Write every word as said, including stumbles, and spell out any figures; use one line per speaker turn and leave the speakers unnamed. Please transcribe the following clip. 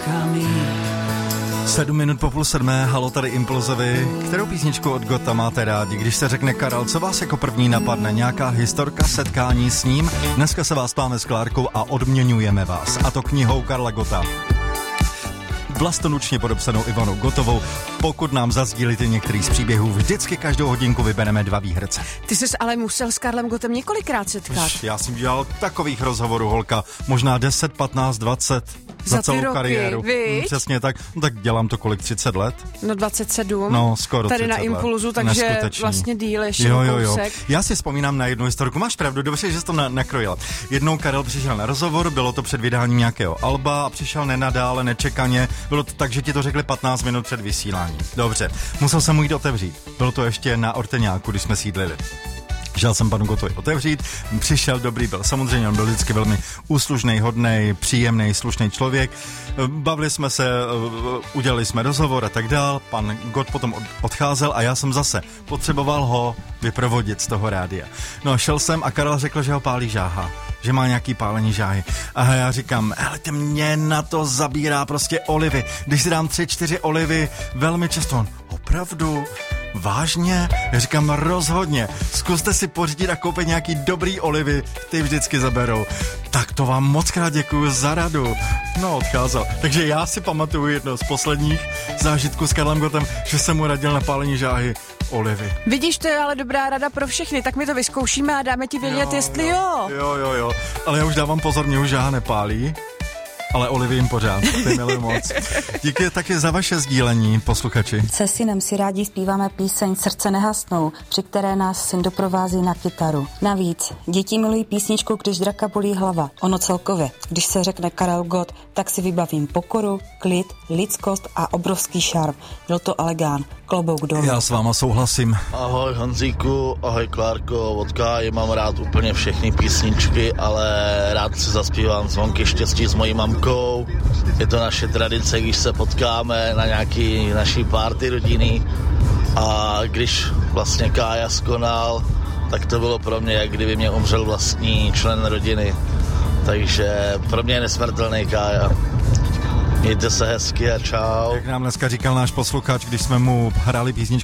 Sedm minut po půl sedmé, halo, tady Impulzovi. Kterou písničku od Gotta máte rádi? Když se řekne Karel, co vás jako první napadne? Nějaká historka, setkání s ním? Dneska se vás ptáme s Klárkou a odměňujeme vás. A to knihou Karla Gotta. Vlastoručně podepsanou Ivanou Gottovou. Pokud nám zazdílíte některý z příběhů, vždycky každou hodinku vybereme dva výherce.
Ty jsi ale musel s Karlem Gottem několikrát setkat.
Už, já jsem dělal takových rozhovorů, holka, možná deset, patnáct, dvacet za, za celou roky, kariéru.
Viď?
Přesně tak, no, tak dělám to kolik, třicet let?
No dvacet sedm.
No, skoro
tady na Impulzu, let. Takže
Neskutečný.
vlastně díl ještě
jo, jo, jo.
kousek.
Já si vzpomínám na jednu historku, máš pravdu, dobře, že jsi to na- nakrojila. Jednou Karel přišel na rozhovor, bylo to před vydáním nějakého alba a přišel nenadále, nečekaně, bylo to tak, že ti to řekli patnáct minut před vysíláním. Dobře, musel jsem mu jít otevřít. Bylo to ještě na Orteňáku, když jsme sídlili. Žel jsem panu Gottovi otevřít, přišel, dobrý byl, samozřejmě on byl vždycky velmi úslužný, hodnej, příjemný, slušný člověk. Bavili jsme se, udělali jsme rozhovor a tak dál, pan Gott potom odcházel a já jsem zase potřeboval ho vyprovodit z toho rádia. No šel jsem a Karel řekl, že ho pálí žáha, že má nějaký pálení žáhy. A já říkám, hele, ty mě na to zabírá prostě olivy. Když si dám tři, čtyři olivy, velmi často on, opravdu? Vážně? Já říkám, rozhodně. Zkuste si pořídit a koupit nějaký dobrý olivy, ty vždycky zaberou. Tak to vám moc krát děkuju za radu. No, odcházel. Takže já si pamatuju jedno z posledních zážitků s Karlem Gottem, že jsem mu radil na pálení žáhy olivy.
Vidíš, to je ale dobrá rada pro všechny, tak my to vyzkoušíme a dáme ti vědět, jo, jestli jo.
Jo, jo, jo. Ale já už dávám pozor, mě už žáha nepálí. Ale olivy jim pořád, ty miluji moc. Díky taky za vaše sdílení, posluchači.
Se synem si rádi zpíváme píseň Srdce nehasnou, při které nás syn doprovází na kytaru. Navíc, děti milují písničku Když draka bolí hlava. Ono celkově, když se řekne Karel Gott, tak si vybavím pokoru, klid, lidskost a obrovský šarm. Byl to elegán, klobouk dolů.
Já s váma souhlasím.
Ahoj Honzíku, ahoj Klárko, od Káji mám rád úplně všechny písničky, ale rád si zaspívám Zvonky štěstí s mojí mamkou. Je to naše tradice, když se potkáme na nějaký naší party rodiny a když vlastně Kája skonal, tak to bylo pro mě, jak kdyby mě umřel vlastní člen rodiny. Takže pro mě je nesmrtelný Kája. Mějte se hezky a čau.
Jak nám dneska říkal náš posluchač, když jsme mu hráli písničky